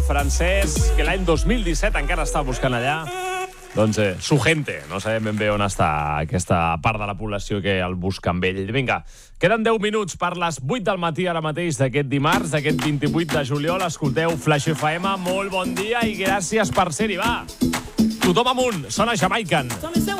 francès, que l'any 2017 encara està buscant allà. Doncs su gente. No sabem ben bé on està aquesta part de la població que el busca amb ell. Vinga, queden 10 minuts per les 8 del matí ara mateix d'aquest dimarts, d'aquest 28 de juliol. Escolteu Flash FM, molt bon dia i gràcies per ser-hi, va. Tothom amunt, sona Jamaican.